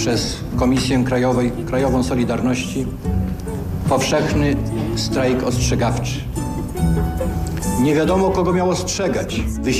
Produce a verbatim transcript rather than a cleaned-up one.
przez Komisję Krajową, Krajową Solidarności powszechny strajk ostrzegawczy. Nie wiadomo, kogo miał ostrzegać.